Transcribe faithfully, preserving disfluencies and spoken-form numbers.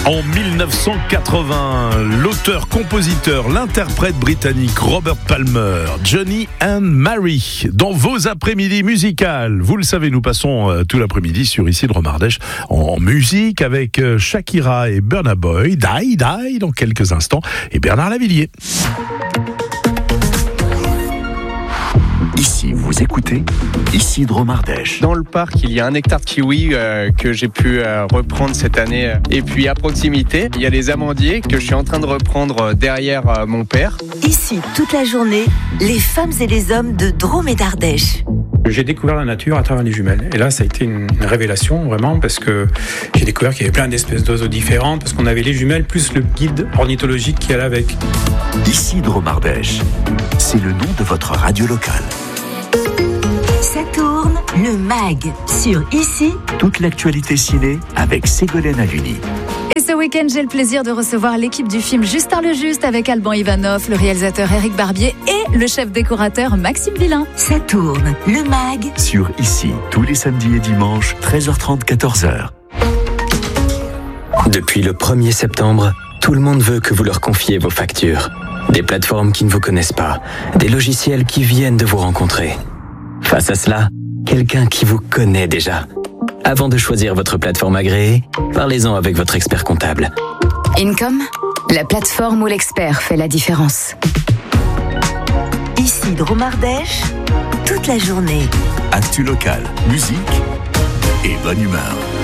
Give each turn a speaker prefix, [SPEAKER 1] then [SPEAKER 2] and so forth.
[SPEAKER 1] En dix-neuf cent quatre-vingts, l'auteur-compositeur, l'interprète britannique Robert Palmer, Johnny and Mary, dans vos après-midi musicales. Vous le savez, nous passons euh, tout l'après-midi sur Ici de Romardèche en musique avec euh, Shakira et Burna Boy, Die Die dans quelques instants, et Bernard Lavilliers.
[SPEAKER 2] Ici, vous écoutez Ici de Romardèche.
[SPEAKER 3] Dans le parc, il y a un hectare de kiwi euh, que j'ai pu euh, reprendre cette année. Et puis à proximité, il y a les amandiers que je suis en train de reprendre derrière euh, mon père.
[SPEAKER 4] Ici, toute la journée, les femmes et les hommes de Drôme et d'Ardèche.
[SPEAKER 5] J'ai découvert la nature à travers les jumelles. Et là, ça a été une révélation, vraiment, parce que j'ai découvert qu'il y avait plein d'espèces d'oiseaux différentes, parce qu'on avait les jumelles, plus le guide ornithologique qui allait avec.
[SPEAKER 2] Ici de Romardèche, c'est le nom de votre radio locale.
[SPEAKER 4] Ça tourne, le mag, sur Ici.
[SPEAKER 2] Toute l'actualité ciné avec Ségolène Aluni.
[SPEAKER 6] Et ce week-end, j'ai le plaisir de recevoir l'équipe du film Justin le Juste avec Alban Ivanov, le réalisateur Éric Barbier et le chef décorateur Maxime Villain.
[SPEAKER 4] Ça tourne, le mag.
[SPEAKER 2] Sur Ici, tous les samedis et dimanches, treize heures trente, quatorze heures.
[SPEAKER 7] Depuis le premier septembre, tout le monde veut que vous leur confiez vos factures. Des plateformes qui ne vous connaissent pas, des logiciels qui viennent de vous rencontrer. Face à cela, quelqu'un qui vous connaît déjà. Avant de choisir votre plateforme agréée, parlez-en avec votre expert comptable.
[SPEAKER 8] Income, la plateforme où l'expert fait la différence.
[SPEAKER 4] Ici de Romardèche, toute la journée.
[SPEAKER 2] Actu locale, musique et bonne humeur.